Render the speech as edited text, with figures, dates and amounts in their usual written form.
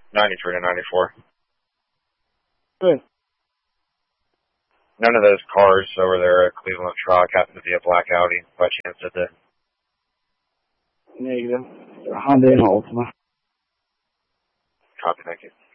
93 to 94. Good. None of those cars over there at Cleveland Truck happened to be a black Audi by chance, did they? Negative. They're Hyundai and Altima. Copy, thank you.